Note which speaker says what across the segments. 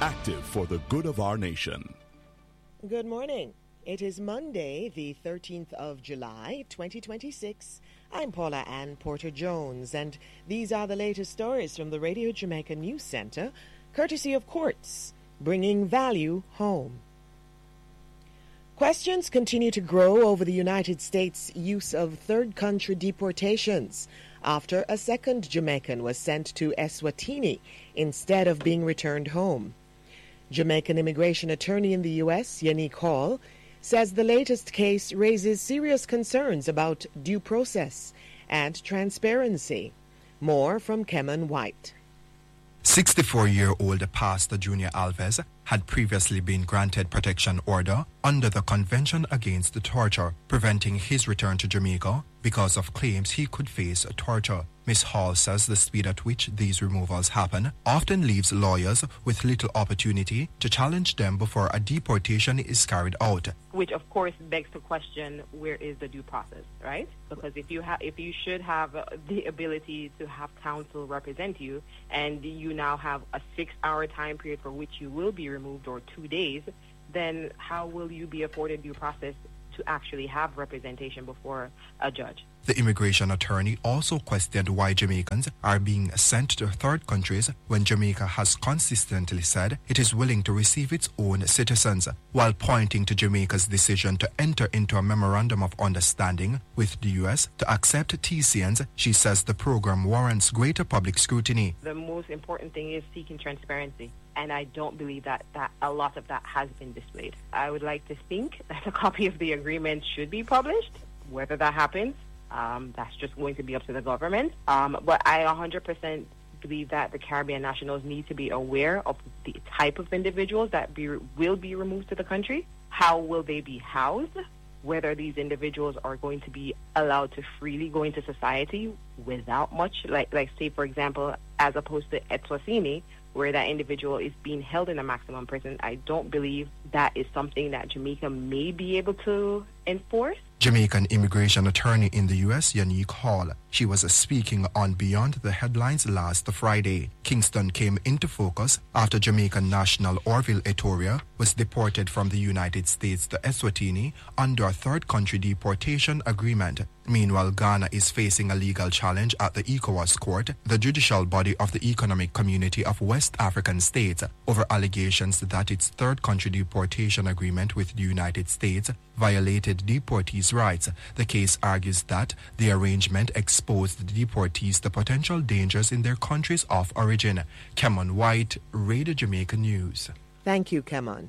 Speaker 1: active for the good of our nation.
Speaker 2: Good morning. It is Monday, the 13th of July, 2026. I'm Paula Ann Porter-Jones, and these are the latest stories from the Radio Jamaica News Center, courtesy of Quartz, bringing value home. Questions continue to grow over the United States' use of third country deportations after a second Jamaican was sent to Eswatini instead of being returned home. Jamaican immigration attorney in the U.S., Yannick Hall, says the latest case raises serious concerns about due process and transparency. More from Keman White.
Speaker 3: 64-year-old Pastor Junior Alves had previously been granted protection order under the Convention Against Torture, preventing his return to Jamaica because of claims he could face torture. Ms. Hall says the speed at which these removals happen often leaves lawyers with little opportunity to challenge them before a deportation is carried out.
Speaker 4: Which, of course, begs to question, where is the due process, right? Because if you should have the ability to have counsel represent you, and you now have a 6-hour time period for which you will be removed, or 2 days, then how will you be afforded due process to actually have representation before a judge?
Speaker 3: The immigration attorney also questioned why Jamaicans are being sent to third countries when Jamaica has consistently said it is willing to receive its own citizens, while pointing to Jamaica's decision to enter into a memorandum of understanding with the U.S. to accept TCNs. She says the program warrants greater public scrutiny.
Speaker 4: The most important thing is seeking transparency, and I don't believe that a lot of that has been displayed. I would like to think that a copy of the agreement should be published. Whether that happens, that's just going to be up to the government. But I 100% believe that the Caribbean nationals need to be aware of the type of individuals that will be removed to the country. How will they be housed? Whether these individuals are going to be allowed to freely go into society without much, like say, for example, as opposed to Eswatini, where that individual is being held in a maximum prison. I don't believe that is something that Jamaica may be able to enforce.
Speaker 3: Jamaican immigration attorney in the U.S., Yannick Hall. She was speaking on Beyond the Headlines last Friday. Kingston came into focus after Jamaican national Orville Etoria was deported from the United States to Eswatini under a third country deportation agreement. Meanwhile, Ghana is facing a legal challenge at the ECOWAS court, the judicial body of the Economic Community of West African States, over allegations that its third country deportation agreement with the United States violated deportees' rights. The case argues that the arrangement exposed the deportees to potential dangers in their countries of origin. Keman White, Radio Jamaica News.
Speaker 2: Thank you, Keman.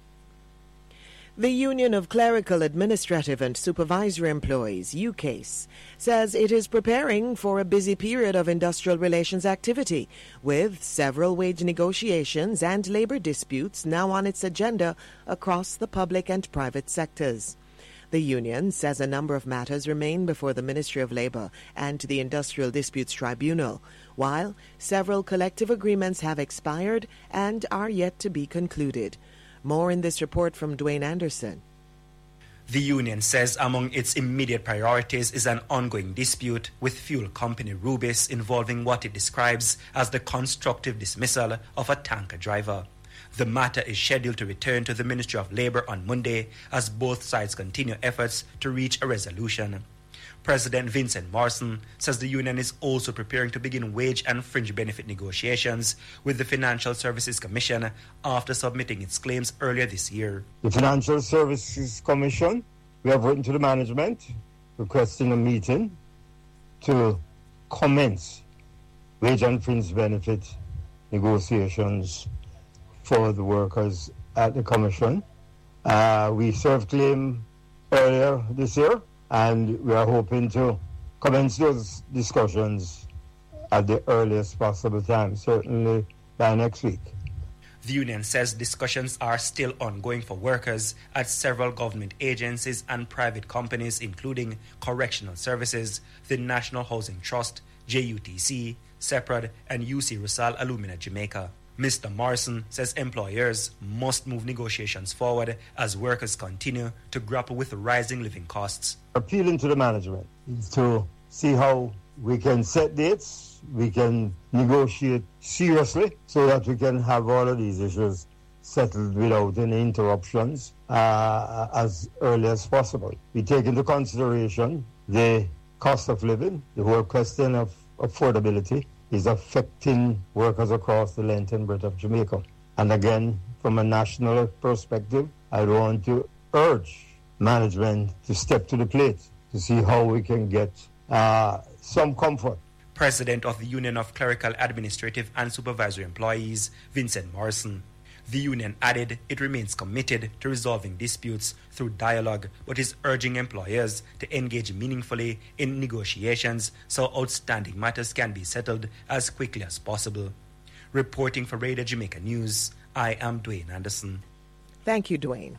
Speaker 2: The Union of Clerical, Administrative and Supervisory Employees, UCASE, says it is preparing for a busy period of industrial relations activity, with several wage negotiations and labor disputes now on its agenda across the public and private sectors. The union says a number of matters remain before the Ministry of Labour and the Industrial Disputes Tribunal, while several collective agreements have expired and are yet to be concluded. More in this report from Dwayne Anderson.
Speaker 5: The union says among its immediate priorities is an ongoing dispute with fuel company Rubis involving what it describes as the constructive dismissal of a tanker driver. The matter is scheduled to return to the Ministry of Labour on Monday as both sides continue efforts to reach a resolution. President Vincent Morrison says the union is also preparing to begin wage and fringe benefit negotiations with the Financial Services Commission after submitting its claims earlier this year.
Speaker 6: The Financial Services Commission, we have written to the management requesting a meeting to commence wage and fringe benefit negotiations for the workers at the Commission. We served claim earlier this year, and we are hoping to commence those discussions at the earliest possible time, certainly by next week.
Speaker 5: The union says discussions are still ongoing for workers at several government agencies and private companies, including Correctional Services, the National Housing Trust, JUTC, SEPRAD, and UC Rusal Alumina Jamaica. Mr. Morrison says employers must move negotiations forward as workers continue to grapple with rising living costs.
Speaker 6: Appealing to the management is to see how we can set dates, we can negotiate seriously so that we can have all of these issues settled without any interruptions as early as possible. We take into consideration the cost of living. The whole question of affordability is affecting workers across the length and breadth of Jamaica. And again, from a national perspective, I want to urge management to step to the plate to see how we can get some comfort.
Speaker 5: President of the Union of Clerical, Administrative and Supervisory Employees, Vincent Morrison. The union added it remains committed to resolving disputes through dialogue, but is urging employers to engage meaningfully in negotiations so outstanding matters can be settled as quickly as possible. Reporting for Radio Jamaica News, I am Dwayne Anderson.
Speaker 2: Thank you, Dwayne.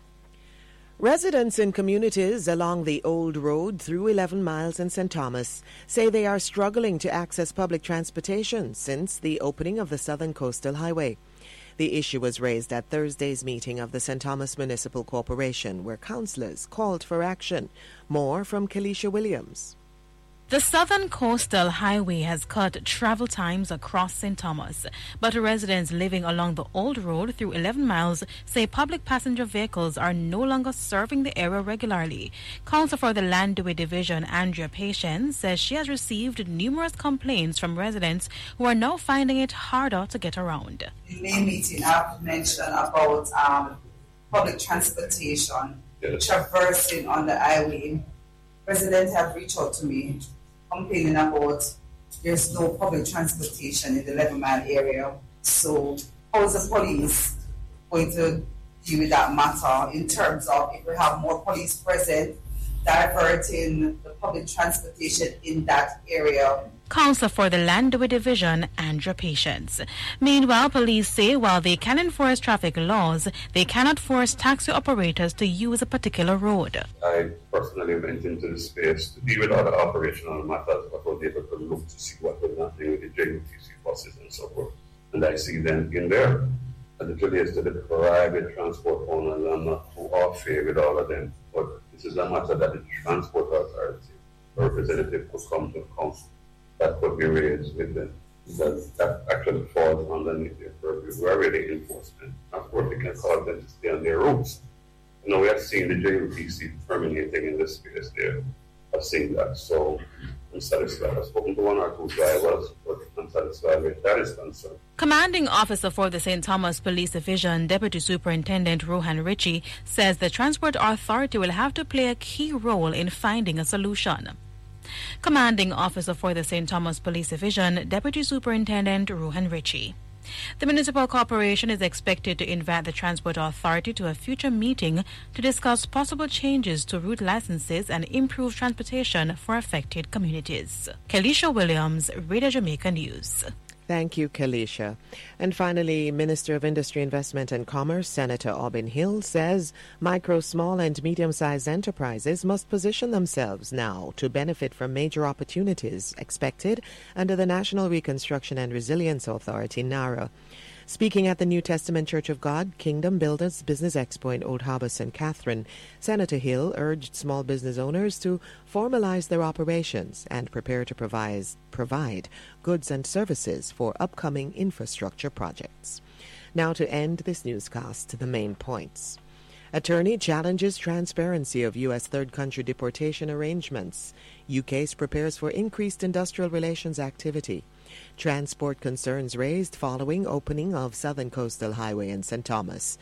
Speaker 2: Residents in communities along the Old Road through 11 Miles in St. Thomas say they are struggling to access public transportation since the opening of the Southern Coastal Highway. The issue was raised at Thursday's meeting of the St. Thomas Municipal Corporation, where councillors called for action. More from Kelisha Williams.
Speaker 7: The Southern Coastal Highway has cut travel times across St. Thomas, but residents living along the Old Road through 11 Miles say public passenger vehicles are no longer serving the area regularly. Councillor for the Landway Division, Andrea Patience, says she has received numerous complaints from residents who are now finding it harder to get around.
Speaker 8: In the main meeting, I've mentioned about public transportation, traversing on the highway. Residents have reached out to me complaining about there's no public transportation in the 11 Mile area. So how is the police going to deal with that matter in terms of if we have more police present, diverting the public transportation in that area?
Speaker 7: Councillor for the Landway Division, Andrea Patience. Meanwhile, police say while they can enforce traffic laws, they cannot force taxi operators to use a particular road.
Speaker 9: I personally went into the space to deal with other operational matters, but was able to look to see what was happening with the JUTC buses and so forth. And I see them in there. And the truth is to the private transport owners, I'm not too off with all of them. But this is a matter that the transport authority representative could come to the council. That could be raised with them. That actually falls underneath their purview. We're already enforcement. Of course, we can call them to stay on their routes. You know, we have seen the JUTC terminating in this space there. I've seen that. So I'm satisfied. I've spoken to one or two drivers, but I'm satisfied with that is concerned.
Speaker 7: Commanding Officer for the St. Thomas Police Division, Deputy Superintendent Rohan Ritchie, says the Transport Authority will have to play a key role in finding a solution. Commanding Officer for the St. Thomas Police Division, Deputy Superintendent Rohan Ritchie. The Municipal Corporation is expected to invite the Transport Authority to a future meeting to discuss possible changes to route licenses and improve transportation for affected communities. Kelisha Williams, Radio Jamaica News.
Speaker 2: Thank you, Kelisha. And finally, Minister of Industry, Investment and Commerce, Senator Aubin Hill, says micro, small and medium-sized enterprises must position themselves now to benefit from major opportunities expected under the National Reconstruction and Resilience Authority, NARA. Speaking at the New Testament Church of God Kingdom Builders Business Expo in Old Harbour, St. Catherine, Senator Hill urged small business owners to formalize their operations and prepare to provide goods and services for upcoming infrastructure projects. Now to end this newscast, the main points. Attorney challenges transparency of U.S. third country deportation arrangements. UK prepares for increased industrial relations activity. Transport concerns raised following opening of Southern Coastal Highway in St. Thomas.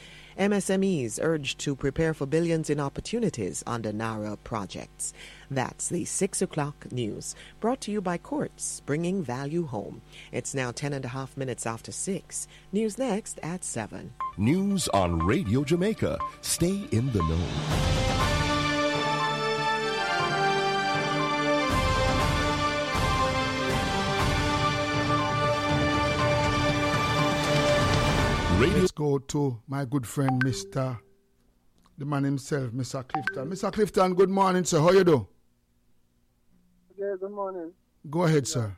Speaker 2: MSMEs urged to prepare for billions in opportunities under NARA projects. That's the 6 o'clock news, brought to you by Courts, bringing value home. It's now 10.5 minutes after 6. News next at 7.
Speaker 1: News on Radio Jamaica. Stay in the know.
Speaker 10: Let's go to my good friend, the man himself, Mr. Clifton. Mr. Clifton, good morning, sir. How you do?
Speaker 11: Yeah, good morning.
Speaker 10: Go ahead, sir.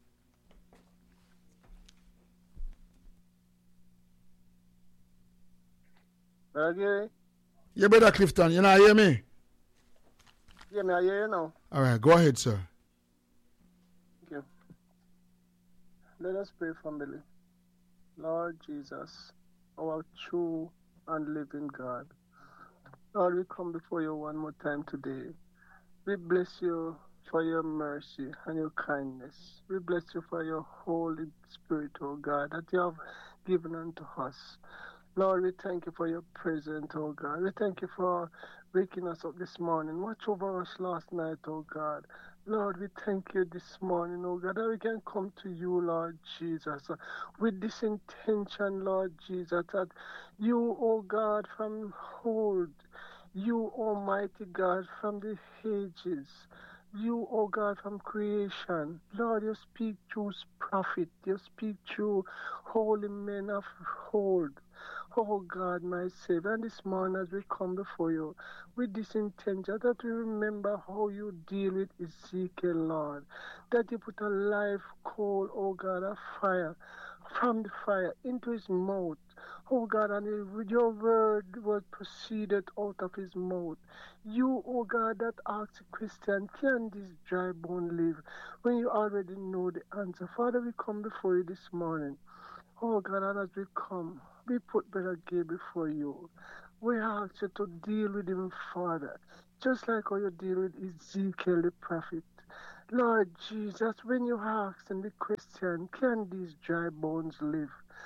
Speaker 11: Okay.
Speaker 10: Yeah, brother Clifton, you not hear me?
Speaker 11: Yeah, I hear you now.
Speaker 10: All right, go ahead, sir.
Speaker 11: Let us pray, family. Lord Jesus, our true and living God. Lord, we come before you one more time today. We bless you for your mercy and your kindness. We bless you for your Holy Spirit, oh God, that you have given unto us. Lord, we thank you for your presence, oh God. We thank you for waking us up this morning. Watch over us last night, oh God. Lord, we thank you this morning, oh God, that we can come to you, Lord Jesus, with this intention, Lord Jesus, that you, oh God, from old, you, Almighty God, from the ages, you, oh God, from creation, Lord, you speak through prophet, you speak through holy men of old. Oh God, my Savior, and this morning as we come before you with this intention that we remember how you deal with Ezekiel, Lord, that you put a live coal, oh God, a fire from the fire into his mouth, oh God, and your word was proceeded out of his mouth. You, oh God, that asked the Christian, can this dry bone live? When you already know the answer. Father, we come before you this morning. Oh God, and as we come, we put Brother Gay before you. We ask you to deal with him, Father, just like how you deal with Ezekiel the prophet. Lord Jesus, when you ask the question, can these dry bones live?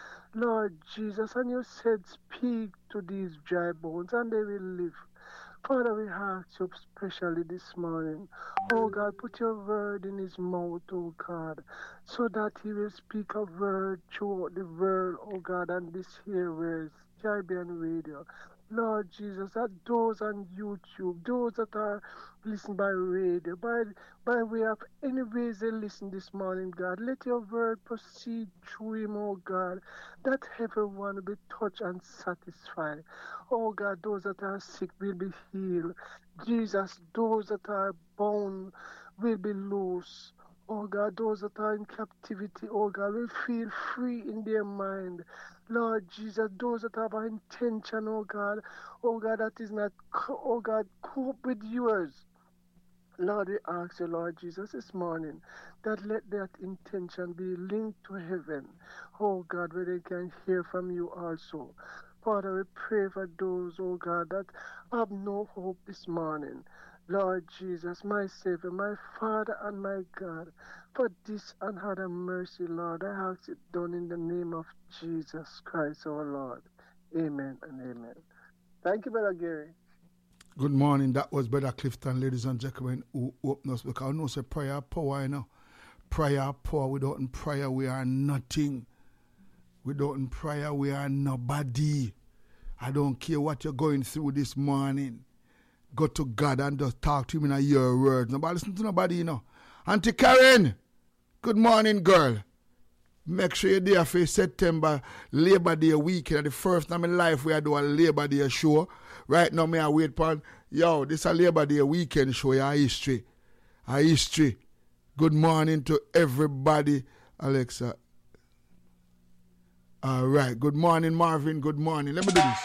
Speaker 11: Lord Jesus, and you said, speak to these dry bones and they will live. Father, we ask you especially this morning, oh God, put your word in his mouth, oh God, so that he will speak a word throughout the world, oh God, and this here where Caribbean Radio. Lord Jesus, that those on YouTube, those that are listening by radio, by way of any ways they listen this morning, God, let your word proceed through him, oh God, that everyone will be touched and satisfied. Oh God, those that are sick will be healed. Jesus, those that are bound will be loose. Oh God, those that are in captivity, oh God, will feel free in their mind. Lord Jesus, those that have an intention, oh God, that is not, oh God, cope with yours. Lord, we ask you, Lord Jesus, this morning, that let that intention be linked to heaven. Oh God, where they can hear from you also. Father, we pray for those, oh God, that have no hope this morning. Lord Jesus, my Savior, my Father and my God, for this and other mercy, Lord, I ask it done in the name of Jesus Christ, our Lord. Amen and amen. Thank you, Brother Gary.
Speaker 10: Good morning. That was Brother Clifton, ladies and gentlemen, who opened us. Because I know say prayer power, you know. Prayer power. Without prayer, we are nothing. Without prayer, we are nobody. I don't care what you're going through this morning. Go to God and just talk to him in your words. Nobody listen to nobody, you know. Auntie Karen, good morning, girl. Make sure you're there for September Labor Day weekend. The first time in life we are doing a Labor Day show. Right now, I wait for, this is a Labor Day weekend show, a history. A history. Good morning to everybody, Alexa. All right. Good morning, Marvin. Good morning. Let me do this.